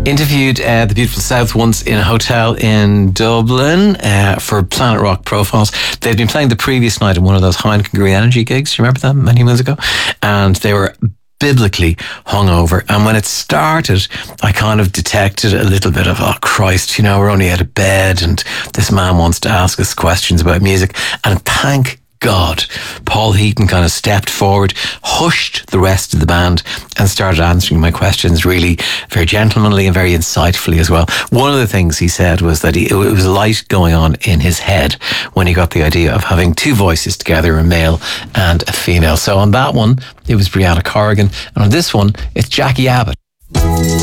Interviewed the beautiful South once in a hotel in Dublin for Planet Rock Profiles. They'd been playing the previous night in one of those Heineken Green Energy gigs. You remember that many moons ago? And they were biblically hungover, and when it started I kind of detected a little bit of, oh Christ, you know, we're only out of bed and this man wants to ask us questions about music. And thank God Paul Heaton kind of stepped forward, hushed the rest of the band and started answering my questions really very gentlemanly and very insightfully as well. One of the things he said was that it was light going on in his head when he got the idea of having two voices together, a male and a female. So on that one it was Brianna Corrigan, and on this one it's Jackie Abbott.